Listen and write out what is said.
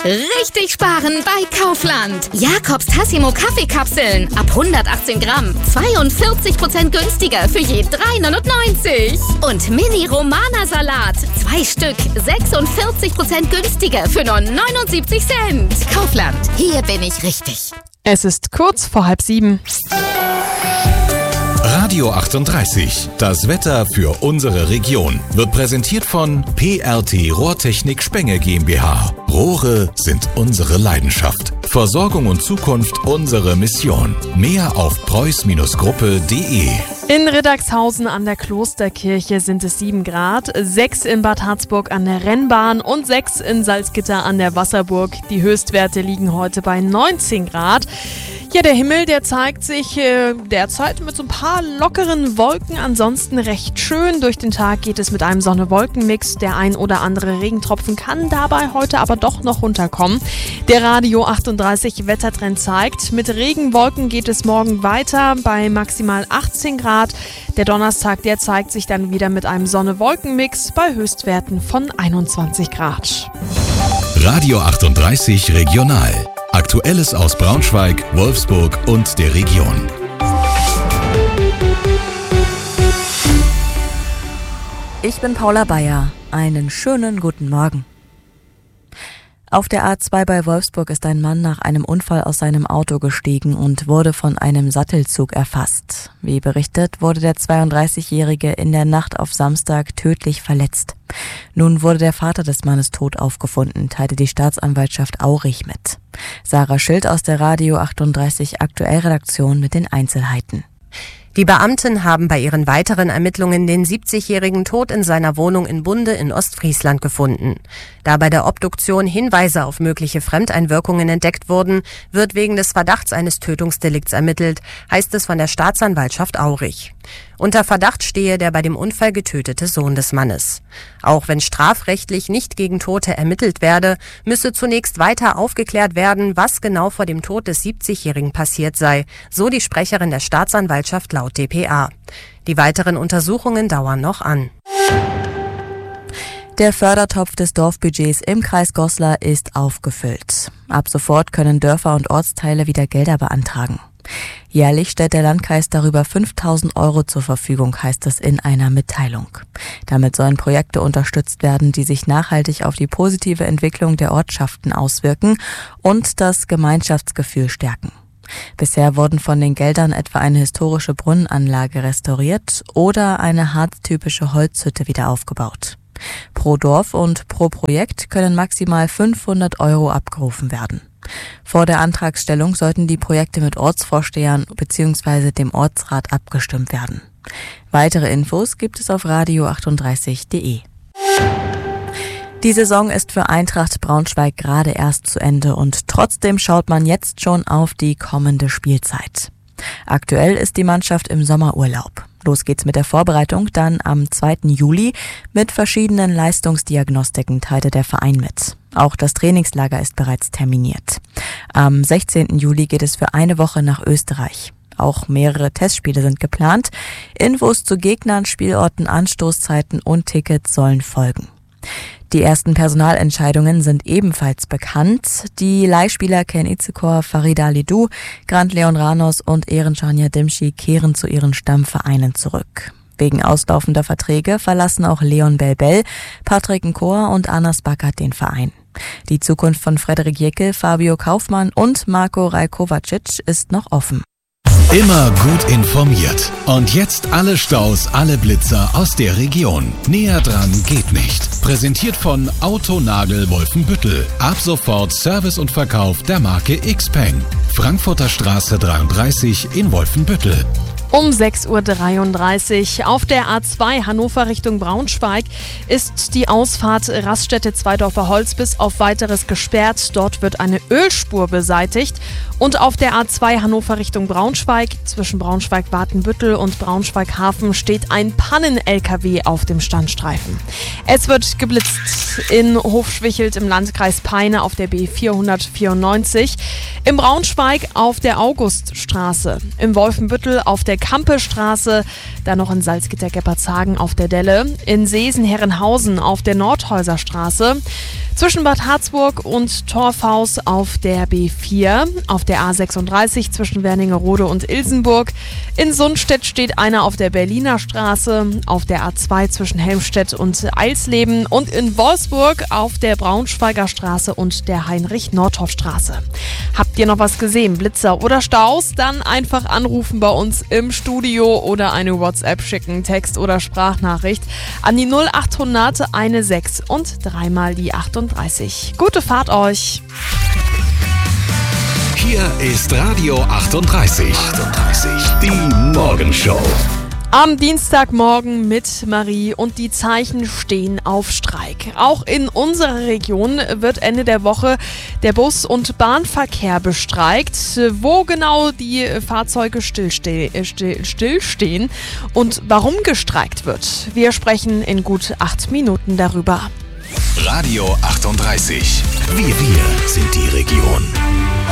Richtig sparen bei Kaufland. Jakobs Tassimo Kaffeekapseln ab 118 Gramm. 42% günstiger für je 3,99. Und Mini Romana Salat. 2 Stück. 46% günstiger für nur 79 Cent. Kaufland. Hier bin ich richtig. Es ist kurz vor 6:30. Radio 38, das Wetter für unsere Region, wird präsentiert von PRT Rohrtechnik Spenge GmbH. Rohre sind unsere Leidenschaft. Versorgung und Zukunft unsere Mission. Mehr auf preuß-gruppe.de. In Riddagshausen an der Klosterkirche sind es 7 Grad, 6 in Bad Harzburg an der Rennbahn und 6 in Salzgitter an der Wasserburg. Die Höchstwerte liegen heute bei 19 Grad. Ja, der Himmel, der zeigt sich derzeit mit so ein paar lockeren Wolken, ansonsten recht schön. Durch den Tag geht es mit einem Sonne-Wolken-Mix. Der ein oder andere Regentropfen kann dabei heute aber doch noch runterkommen. Der Radio 38 Wettertrend zeigt, mit Regenwolken geht es morgen weiter bei maximal 18 Grad. Der Donnerstag, der zeigt sich dann wieder mit einem Sonne-Wolken-Mix bei Höchstwerten von 21 Grad. Radio 38 Regional. Aktuelles aus Braunschweig, Wolfsburg und der Region. Ich bin Paula Bayer. Einen schönen guten Morgen. Auf der A2 bei Wolfsburg ist ein Mann nach einem Unfall aus seinem Auto gestiegen und wurde von einem Sattelzug erfasst. Wie berichtet, wurde der 32-Jährige in der Nacht auf Samstag tödlich verletzt. Nun wurde der Vater des Mannes tot aufgefunden, teilte die Staatsanwaltschaft Aurich mit. Sarah Schild aus der Radio 38 Aktuellredaktion mit den Einzelheiten. Die Beamten haben bei ihren weiteren Ermittlungen den 70-Jährigen tot in seiner Wohnung in Bunde in Ostfriesland gefunden. Da bei der Obduktion Hinweise auf mögliche Fremdeinwirkungen entdeckt wurden, wird wegen des Verdachts eines Tötungsdelikts ermittelt, heißt es von der Staatsanwaltschaft Aurich. Unter Verdacht stehe der bei dem Unfall getötete Sohn des Mannes. Auch wenn strafrechtlich nicht gegen Tote ermittelt werde, müsse zunächst weiter aufgeklärt werden, was genau vor dem Tod des 70-Jährigen passiert sei, so die Sprecherin der Staatsanwaltschaft laut dpa. Die weiteren Untersuchungen dauern noch an. Der Fördertopf des Dorfbudgets im Kreis Goslar ist aufgefüllt. Ab sofort können Dörfer und Ortsteile wieder Gelder beantragen. Jährlich stellt der Landkreis darüber 5.000 € zur Verfügung, heißt es in einer Mitteilung. Damit sollen Projekte unterstützt werden, die sich nachhaltig auf die positive Entwicklung der Ortschaften auswirken und das Gemeinschaftsgefühl stärken. Bisher wurden von den Geldern etwa eine historische Brunnenanlage restauriert oder eine harztypische Holzhütte wieder aufgebaut. Pro Dorf und pro Projekt können maximal 500 € abgerufen werden. Vor der Antragstellung sollten die Projekte mit Ortsvorstehern bzw. dem Ortsrat abgestimmt werden. Weitere Infos gibt es auf radio38.de. Die Saison ist für Eintracht Braunschweig gerade erst zu Ende und trotzdem schaut man jetzt schon auf die kommende Spielzeit. Aktuell ist die Mannschaft im Sommerurlaub. Los geht's mit der Vorbereitung dann am 2. Juli mit verschiedenen Leistungsdiagnostiken, teilte der Verein mit. Auch das Trainingslager ist bereits terminiert. Am 16. Juli geht es für eine Woche nach Österreich. Auch mehrere Testspiele sind geplant. Infos zu Gegnern, Spielorten, Anstoßzeiten und Tickets sollen folgen. Die ersten Personalentscheidungen sind ebenfalls bekannt. Die Leihspieler Ken Izekor, Farida Lidou, Grant Leon Ranos und Erencan Dimci kehren zu ihren Stammvereinen zurück. Wegen auslaufender Verträge verlassen auch Leon Belbel, Patrick Nkor und Anas Bakat den Verein. Die Zukunft von Frederik Jekyll, Fabio Kaufmann und Marko Rajkovacic ist noch offen. Immer gut informiert. Und jetzt alle Staus, alle Blitzer aus der Region. Näher dran geht nicht. Präsentiert von Autonagel Wolfenbüttel. Ab sofort Service und Verkauf der Marke Xpeng. Frankfurter Straße 33 in Wolfenbüttel. Um 6:33 Uhr auf der A2 Hannover Richtung Braunschweig ist die Ausfahrt Raststätte Zweidorfer Holz bis auf Weiteres gesperrt. Dort wird eine Ölspur beseitigt. Und auf der A2 Hannover Richtung Braunschweig zwischen Braunschweig-Watenbüttel und Braunschweig-Hafen steht ein Pannen-LKW auf dem Standstreifen. Es wird geblitzt in Hofschwichelt im Landkreis Peine auf der B494, im Braunschweig auf der Auguststraße, im Wolfenbüttel auf der Kampestraße, dann noch in Salzgitter-Geppertshagen auf der Delle, in Seesen-Herrenhausen auf der Nordhäuserstraße, Zwischen Bad Harzburg und Torfhaus auf der B4, auf der A36 zwischen Wernigerode und Ilsenburg. In Sundstedt steht einer auf der Berliner Straße, auf der A2 zwischen Helmstedt und Eilsleben und in Wolfsburg auf der Braunschweiger Straße und der Heinrich-Nordhoff-Straße. Habt ihr noch was gesehen, Blitzer oder Staus? Dann einfach anrufen bei uns im Studio oder eine WhatsApp schicken, Text- oder Sprachnachricht an die 0800 16 und dreimal die 38. Gute Fahrt euch! Hier ist Radio 38. Die Morgenshow. Am Dienstagmorgen mit Marie und die Zeichen stehen auf Streik. Auch in unserer Region wird Ende der Woche der Bus- und Bahnverkehr bestreikt. Wo genau die Fahrzeuge stillstehen und warum gestreikt wird. Wir sprechen in gut 8 Minuten darüber. Radio 38. Wir sind die Region.